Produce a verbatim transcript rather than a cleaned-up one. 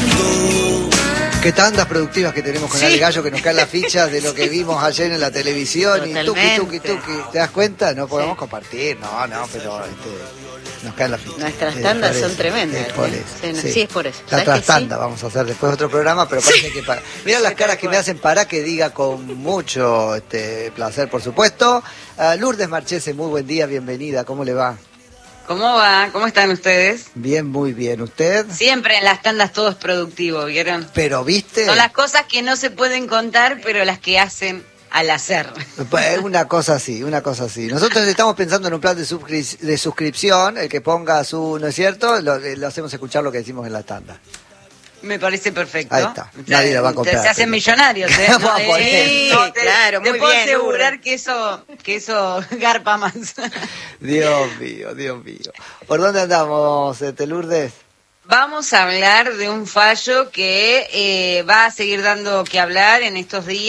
Qué tandas productivas que tenemos con Sí. Ale Gallo, que nos caen las fichas de lo que vimos ayer en la televisión. Totalmente. Y tuqui, tuqui, tuqui. ¿Te das cuenta? No podemos Sí. compartir, no, no, pero este, nos caen las fichas. Nuestras Es tandas por son eso, tremendas. Es por ¿eh? eso. Sí, no, sí. sí, es por eso. La ¿Sabes que trastanda sí? vamos a hacer después otro programa, pero parece que para... Mira las caras que me hacen para que diga con mucho este, placer, por supuesto. Uh, Lourdes Marchese, muy buen día, bienvenida, ¿cómo le va? ¿Cómo va? ¿Cómo están ustedes? Bien, muy bien. ¿Usted? Siempre en las tandas todo es productivo, ¿vieron? Pero, ¿viste? Son las cosas que no se pueden contar, pero las que hacen al hacer. Pues, una cosa así, una cosa así. Nosotros estamos pensando en un plan de, suscri- de suscripción, el que ponga su, ¿no es cierto? Lo, lo hacemos escuchar lo que decimos en la tanda. Me parece perfecto. Ahí está. Nadie la va a comprar, Se hacen pero- millonarios, ¿eh? Vamos a poner. Sí, Sí, claro, te muy puedo bien, asegurar Lourdes. que eso, que eso garpa más. Dios mío, Dios mío. ¿Por dónde andamos, este, Lourdes? Vamos a hablar de un fallo que eh, va a seguir dando que hablar en estos días.